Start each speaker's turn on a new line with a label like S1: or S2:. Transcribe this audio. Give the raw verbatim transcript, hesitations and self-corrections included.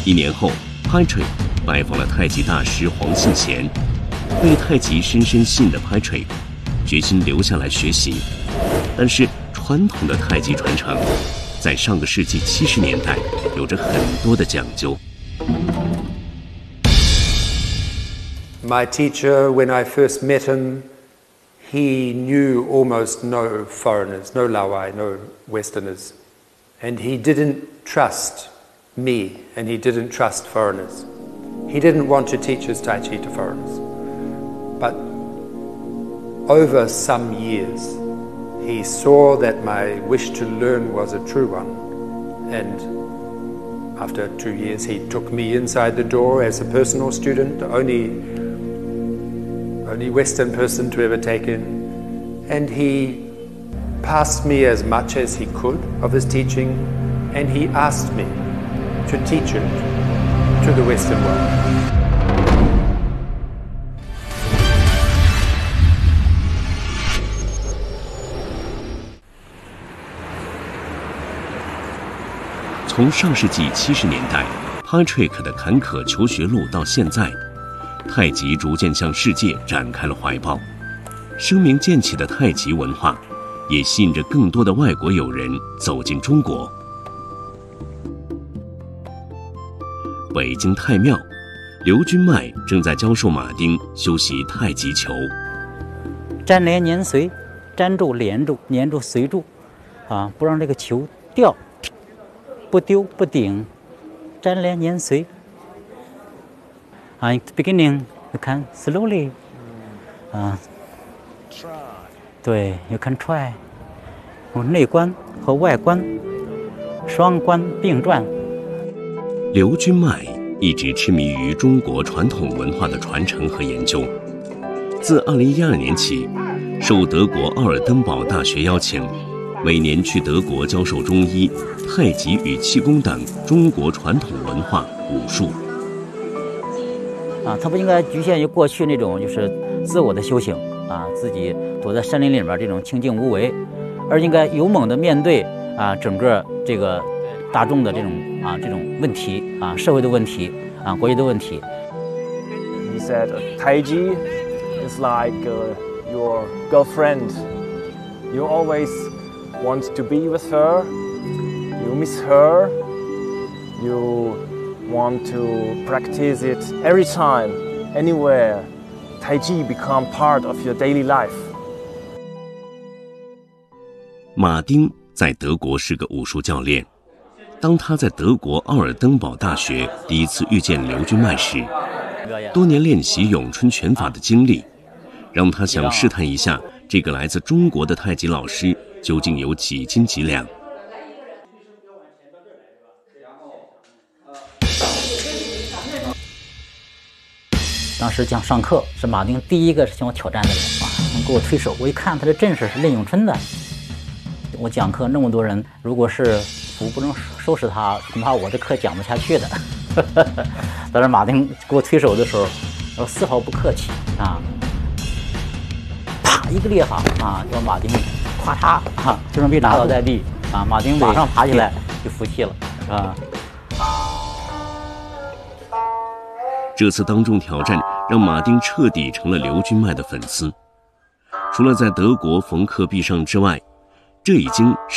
S1: 一年后 ，Patrick 拜访了太极大师黄信贤，对太极深深吸引的 Patrick 决心留下来学习。但是传统的太极传承，在上个世纪七十年代有着很多的讲究。
S2: My teacher, when I first met him, he knew almost no foreigners, no Laowai, no Westerners. And he didn't trust me, and he didn't trust foreigners. He didn't want to teach his Tai Chi to foreigners. But over some years, he saw that my wish to learn was a true one. And after two years, he took me inside the door as a personal student, the only, only Western person to ever take in. And he passed me as much as he could of his teaching, and he asked me to teach it to the Western world. 从上世纪七十年代 Patrick 的坎坷求学路到现在，太极逐渐向世界展开了怀抱，声名渐起的太极文化也吸引着更多的外国友人走进中国。北京太庙，刘君迈正在教授马丁修习太极球。
S3: 粘连粘随，粘住连住，粘住随住，啊，不让这个球掉，不丢不顶，粘连粘随。啊 ，in the beginning you can slowly， 啊，对 ，you can try， 内观和外观双观并转。
S1: 刘君迈一直痴迷于中国传统文化的传承和研究。自二零一二年起，受德国奥尔登堡大学邀请，每年去德国教授中医、太极与气功等中国传统文化、武术。
S3: 啊，它不应该局限于过去那种就是自我的修行啊，自己躲在山林里面这种清静无为，而应该勇猛地面对啊整个这个大众的这种啊这种问题啊社会的问题啊国际的问题。
S4: He said, Taiji is like uh, your girlfriend. You always want to be with her. You miss her. You want to practice it every time, anywhere. Taiji become part of your daily life.
S1: 马丁在德国是个武术教练。当他在德国奥尔登堡大学第一次遇见刘君迈时，多年练习咏春拳法的经历，让他想试探一下这个来自中国的太极老师究竟有几斤几两。
S3: 当时讲上课，是马丁第一个向我挑战的人啊，给我推手。我一看他的阵势是练咏春的，我讲课那么多人，如果是我不能收拾他，恐怕我的课讲不下去的。但是马丁给我推手的时候，我丝毫不客气啊，啪一个裂法啊，叫马丁咵嚓啊，就能被打倒在地啊，马丁马上爬起来就服气了啊。
S1: 这次当众挑战让马丁彻底成了刘君迈的粉丝。除了在德国逢课必上之外，这已经是